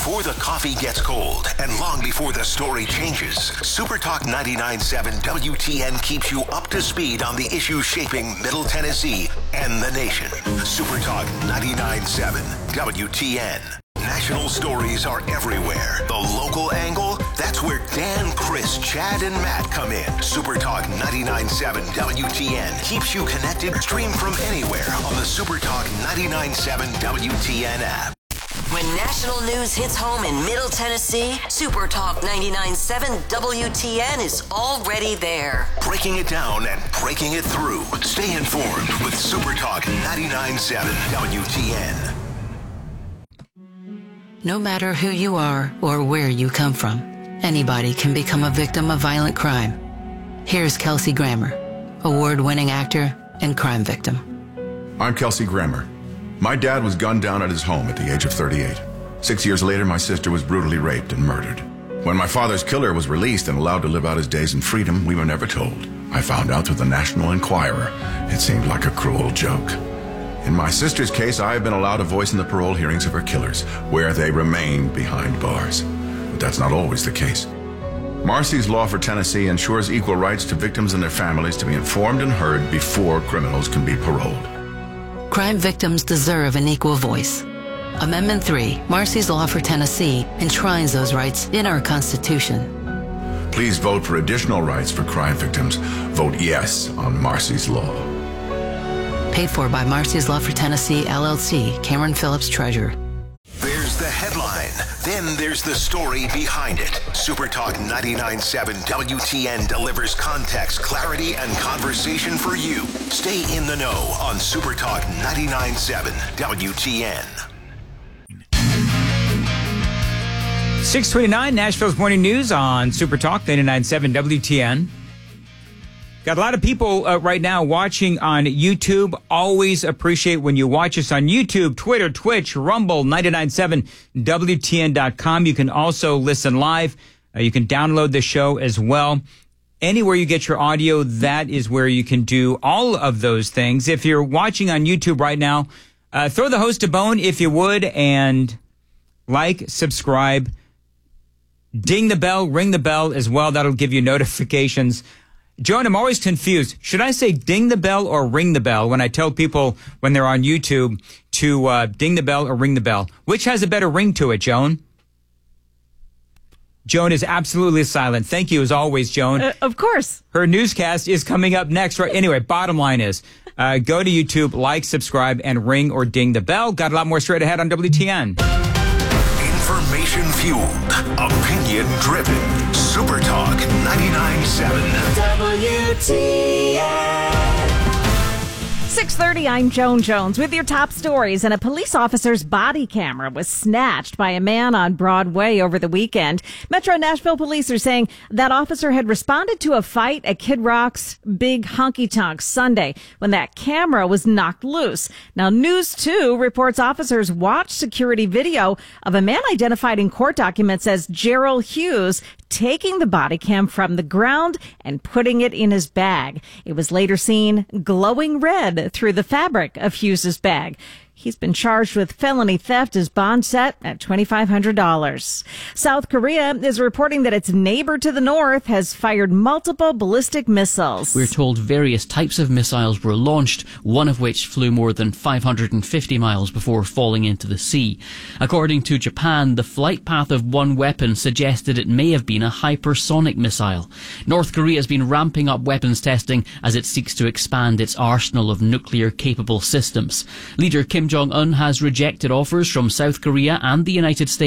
Before the coffee gets cold and long before the story changes, Supertalk 99.7 WTN keeps you up to speed on the issues shaping Middle Tennessee and the nation. Supertalk 99.7 WTN. National stories are everywhere. The local angle, that's where Dan, Chris, Chad, and Matt come in. Supertalk 99.7 WTN keeps you connected. Stream from anywhere on the Supertalk 99.7 WTN app. When national news hits home in Middle Tennessee, Supertalk 99.7 WTN is already there. Breaking it down and breaking it through. Stay informed with Supertalk 99.7 WTN. No matter who you are or where you come from, anybody can become a victim of violent crime. Here's Kelsey Grammer, award-winning actor and crime victim. I'm Kelsey Grammer. My dad was gunned down at his home at the age of 38. 6 years later, my sister was brutally raped and murdered. When my father's killer was released and allowed to live out his days in freedom, we were never told. I found out through the National Enquirer. It seemed like a cruel joke. In my sister's case, I have been allowed a voice in the parole hearings of her killers, where they remain behind bars. But that's not always the case. Marcy's Law for Tennessee ensures equal rights to victims and their families to be informed and heard before criminals can be paroled. Crime victims deserve an equal voice. Amendment 3, Marcy's Law for Tennessee, enshrines those rights in our Constitution. Please vote for additional rights for crime victims. Vote yes on Marcy's Law. Paid for by Marcy's Law for Tennessee, LLC, Cameron Phillips, Treasurer. There's the headline. Then there's the story behind it. Supertalk 99.7 WTN delivers context, clarity, and conversation for you. Stay in the know on Supertalk 99.7 WTN. 6:29, Nashville's Morning News on Supertalk 99.7 WTN. Got a lot of people right now watching on YouTube. Always appreciate when you watch us on YouTube, Twitter, Twitch, Rumble, 997WTN.com. You can also listen live. You can download the show as well. Anywhere you get your audio, that is where you can do all of those things. If you're watching on YouTube right now, throw the host a bone if you would, and like, subscribe, ding the bell, ring the bell as well. That'll give you notifications. Joan, I'm always confused. Should I say ding the bell or ring the bell when I tell people when they're on YouTube to ding the bell or ring the bell? Which has a better ring to it, Joan? Joan is absolutely silent. Thank you, as always, Joan. Of course. Her newscast is coming up next. Right. Anyway, bottom line is, go to YouTube, like, subscribe, and ring or ding the bell. Got a lot more straight ahead on WTN. Information fueled, opinion driven. Supertalk 99.7 WTN. 6:30, I'm Joan Jones with your top stories. And a police officer's body camera was snatched by a man on Broadway over the weekend. Metro Nashville police are saying that officer had responded to a fight at Kid Rock's Big Honky Tonk Sunday when that camera was knocked loose. Now, News 2 reports officers watched security video of a man identified in court documents as Gerald Hughes taking the body cam from the ground and putting it in his bag. It was later seen glowing red through the fabric of Hughes's bag. He's been charged with felony theft. His bond set at $2,500. South Korea is reporting that its neighbor to the north has fired multiple ballistic missiles. We're told various types of missiles were launched, one of which flew more than 550 miles before falling into the sea. According to Japan, the flight path of one weapon suggested it may have been a hypersonic missile. North Korea has been ramping up weapons testing as it seeks to expand its arsenal of nuclear-capable systems. Leader Kim Jong-un has rejected offers from South Korea and the United States